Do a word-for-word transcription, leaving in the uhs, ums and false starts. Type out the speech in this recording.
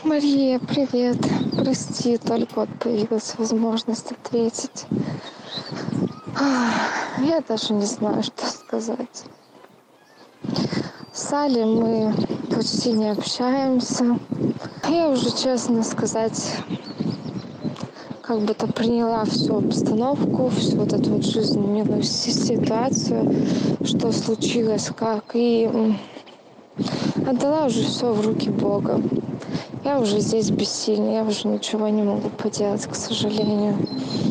Мария, привет. Прости, только вот появилась возможность ответить. Ах, Я даже не знаю, что сказать. С Али мы почти не общаемся. Я уже, честно сказать, как бы-то приняла всю обстановку, всю вот эту вот жизненную си- ситуацию, что случилось, как, и м, отдала уже все в руки Бога. Я уже здесь бессильна, я уже ничего не могу поделать, к сожалению.